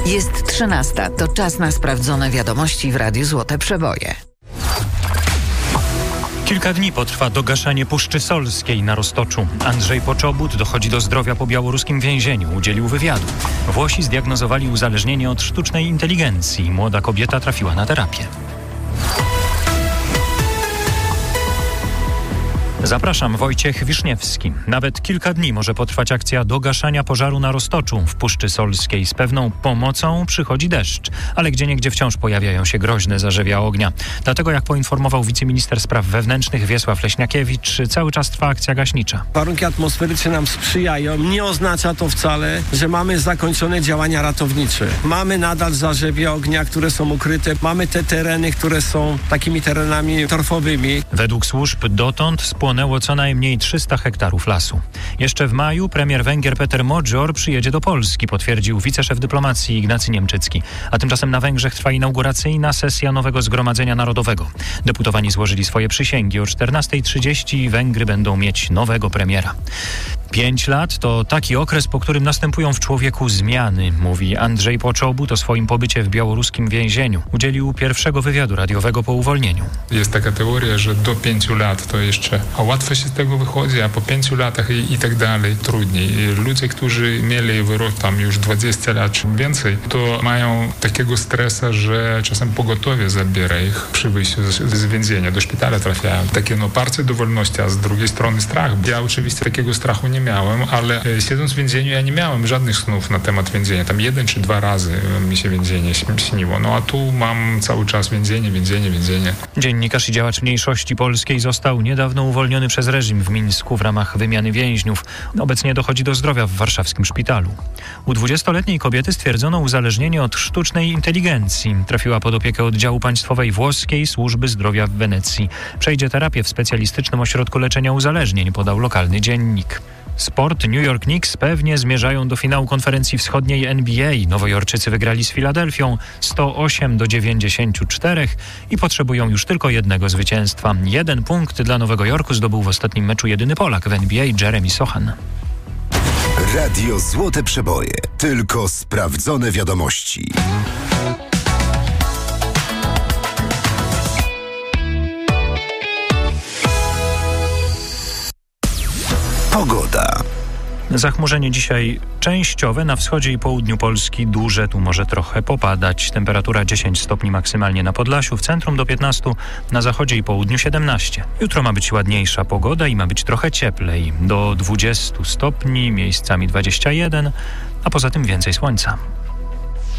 Jest 13. To czas na sprawdzone wiadomości w Radiu Złote Przeboje. Kilka dni potrwa dogaszanie Puszczy Solskiej na Roztoczu. Andrzej Poczobut dochodzi do zdrowia po białoruskim więzieniu. Udzielił wywiadu. Włosi zdiagnozowali uzależnienie od sztucznej inteligencji. Młoda kobieta trafiła na terapię. Zapraszam, Wojciech Wiszniewski. Nawet kilka dni może potrwać akcja dogaszania pożaru na Roztoczu w Puszczy Solskiej. Z pewną pomocą przychodzi deszcz, ale gdzieniegdzie wciąż pojawiają się groźne zarzewia ognia. Dlatego, jak poinformował wiceminister spraw wewnętrznych Wiesław Leśniakiewicz, cały czas trwa akcja gaśnicza. Warunki atmosferyczne nam sprzyjają. Nie oznacza to wcale, że mamy zakończone działania ratownicze. Mamy nadal zarzewia ognia, które są ukryte. Mamy te tereny, które są takimi terenami torfowymi. Według służb dotąd spłonęło co najmniej 300 hektarów lasu. Jeszcze w maju premier Węgier Peter Modżor przyjedzie do Polski, potwierdził wiceszef dyplomacji Ignacy Niemczycki. A tymczasem na Węgrzech trwa inauguracyjna sesja nowego Zgromadzenia Narodowego. Deputowani złożyli swoje przysięgi. O 14:30 Węgry będą mieć nowego premiera. 5 lat to taki okres, po którym następują w człowieku zmiany, mówi Andrzej Poczobut o swoim pobycie w białoruskim więzieniu. Udzielił pierwszego wywiadu radiowego po uwolnieniu. Jest taka teoria, że do 5 lat to jeszcze łatwo się z tego wychodzi, a po 5 latach i tak dalej trudniej. Ludzie, którzy mieli wyrok tam już 20 lat czy więcej, to mają takiego stresa, że czasem pogotowie zabiera ich przy wyjściu z więzienia, do szpitala trafiają. Takie parcie do wolności, a z drugiej strony strach. Ja oczywiście takiego strachu nie miałem, ale siedząc w więzieniu ja nie miałem żadnych snów na temat więzienia. Tam 1 czy 2 razy mi się więzienie śniło. No a tu mam cały czas więzienie. Dziennikarz i działacz mniejszości polskiej został niedawno uwolniony przez reżim w Mińsku w ramach wymiany więźniów. Obecnie dochodzi do zdrowia w warszawskim szpitalu. U 20-letniej kobiety stwierdzono uzależnienie od sztucznej inteligencji. Trafiła pod opiekę oddziału państwowej włoskiej Służby Zdrowia w Wenecji. Przejdzie terapię w specjalistycznym ośrodku leczenia uzależnień, podał lokalny dziennik. Sport. New York Knicks pewnie zmierzają do finału konferencji wschodniej NBA. Nowojorczycy wygrali z Filadelfią 108-94 i potrzebują już tylko jednego zwycięstwa. 1 punkt dla Nowego Jorku zdobył w ostatnim meczu jedyny Polak w NBA Jeremy Sochan. Radio Złote Przeboje. Tylko sprawdzone wiadomości. Pogoda. Zachmurzenie dzisiaj częściowe, na wschodzie i południu Polski duże, tu może trochę popadać. Temperatura 10 stopni maksymalnie na Podlasiu, w centrum do 15, na zachodzie i południu 17. Jutro ma być ładniejsza pogoda i ma być trochę cieplej, do 20 stopni, miejscami 21, a poza tym więcej słońca.